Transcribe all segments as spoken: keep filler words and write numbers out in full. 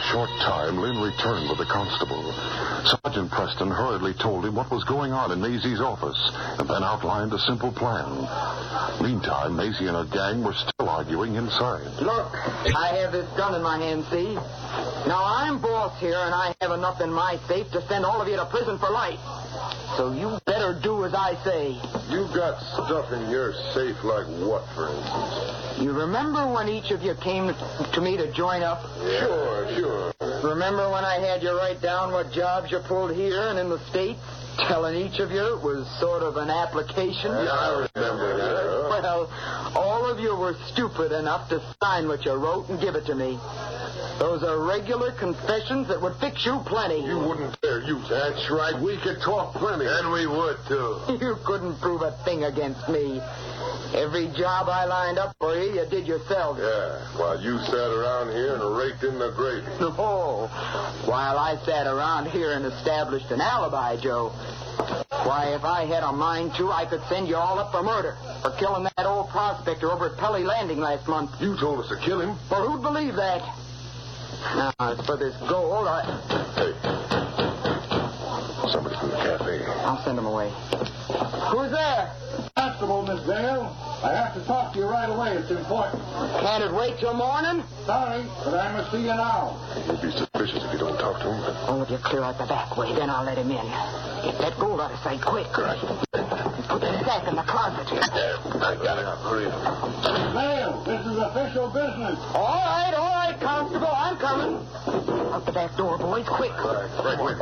short time, Lynn returned with the constable. Sergeant Preston hurriedly told him what was going on in Maisie's office and then outlined a simple plan. Meantime, Maisie and her gang were still arguing inside. Look, I have this gun in my hand, see? Now, I'm boss here, and I have enough in my safe to send all of you to prison for life. So you better do as I say. You got stuff in your safe like what, for instance? You remember when each of you came to me to join up? Yeah. Sure, sure. Remember when I had you write down what jobs you pulled here and in the States? Telling each of you it was sort of an application? Yeah, I remember that. Well, all of you were stupid enough to sign what you wrote and give it to me. Those are regular confessions that would fix you plenty. You wouldn't dare use that. That's right. We could talk plenty. And we would, too. You couldn't prove a thing against me. Every job I lined up for you, you did yourself. Yeah, while you sat around here and raked in the gravy. Oh, while I sat around here and established an alibi, Joe. Why, if I had a mind to, I could send you all up for murder. For killing that old prospector over at Pelly Landing last month. You told us to kill him. Well, who'd believe that? Now, as for this gold, I... Hey. Somebody from the cafe. I'll send him away. Who's there? Constable, Miss Vale. I have to talk to you right away. It's important. Can't it wait till morning? Sorry, but I must see you now. He'll be suspicious if you don't talk to him. Oh, if you clear out the back way, then I'll let him in. Get that gold out of sight quick. Right. Put the sack in the closet. Yeah, I got it. Hurry up. Miss Vale, this is official business. All right, all right, Constable. I'm coming. Out the back door, boys, quick. Right, right, wait.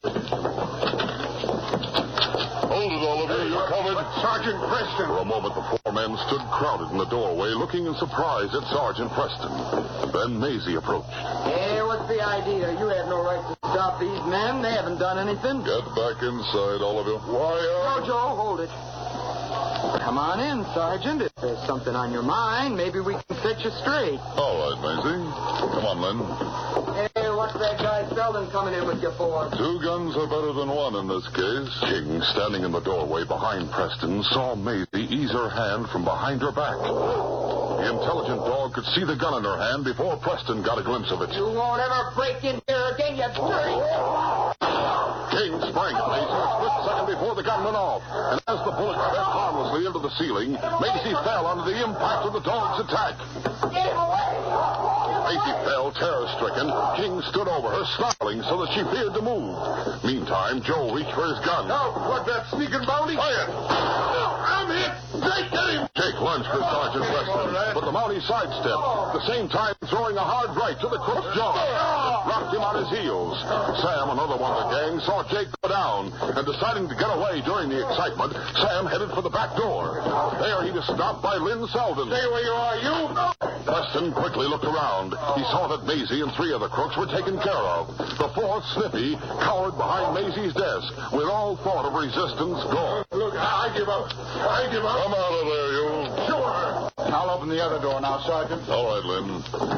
Hold it, all of you. You're covered. Sergeant Preston. For a moment, the four men stood crowded in the doorway, looking in surprise at Sergeant Preston. Then Maisie approached. Hey, what's the idea? You have no right to stop these men. They haven't done anything. Get back inside, all of you. Why, uh... Joe, Joe, hold it. Come on in, Sergeant. If there's something on your mind, maybe we can set you straight. All right, Maisie. Come on, Lynn. Hey, what's that guy Selden coming in with you for? Two guns are better than one in this case. King, standing in the doorway behind Preston, saw Maisie ease her hand from behind her back. The intelligent dog could see the gun in her hand before Preston got a glimpse of it. You won't ever break in here again, you dirty... King sprang at Maisie a split second before the gun went off. And as the bullet sped harmlessly into the ceiling, Maisie fell under the impact of the dog's attack. Get him away! Maisie fell, terror-stricken. King stood over her, snarling so that she feared to move. Meantime, Joe reached for his gun. No, what, that sneaking bounty? Fire! No, I'm hit! Jake, get him! Jake lunged for Sergeant Preston, but the Mountie sidestepped, at the same time throwing a hard right to the crook's jaw. It knocked him on his heels. Sam, another one of the gang, saw Jake go down, and deciding to get away during the excitement, Sam headed for the back door. There he was stopped by Lynn Selden. Stay where you are, you! Preston quickly looked around. He saw that Maisie and three of the crooks were taken care of. The fourth, Snippy, cowered behind Maisie's desk, with all thought of resistance gone. Look, I give up. I give up. Come out of there, you. Sure. I'll open the other door now, Sergeant. All right, Lynn.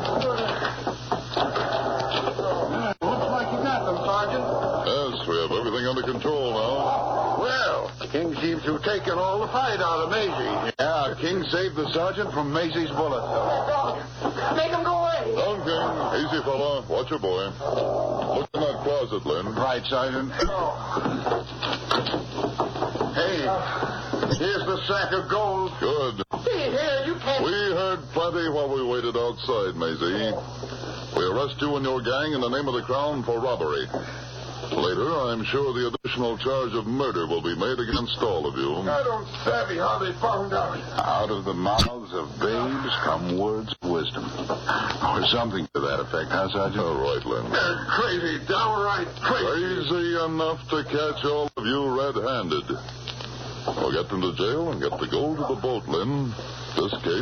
Yeah, looks like you got them, Sergeant. Yes, we have everything under control now. Well, King seems to have taken all the fight out of Maisie. Yeah, King saved the sergeant from Maisie's bullet. Make him go away! Down, King. Easy, fella. Watch your boy. Look in that closet, Lynn. Right, Sergeant. Hey, here's the sack of gold. Good. See here, you can't... We heard plenty while we waited outside, Maisie. We arrest you and your gang in the name of the Crown for robbery. Later, I'm sure the additional charge of murder will be made against all of you. I don't savvy how they found out. Out of the mouths of babes come words of wisdom. Or something to that effect, huh, Sergeant? All right, Lynn. They're crazy, downright crazy. Crazy enough to catch all of you red-handed. We'll get them to jail and get the gold to the boat, Lynn. This case